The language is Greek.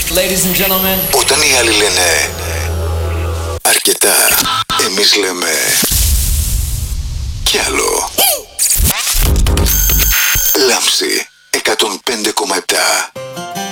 Ladies and gentlemen. Όταν οι άλλοι λένε αρκετά, εμείς λέμε κι άλλο. Λάμψη 105,7.